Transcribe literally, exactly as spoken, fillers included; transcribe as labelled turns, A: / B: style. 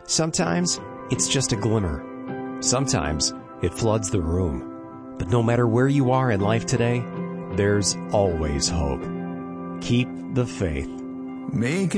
A: Sometimes it's just a glimmer. Sometimes it floods the room. But no matter where you are in life today, there's always hope. Keep the faith.
B: Make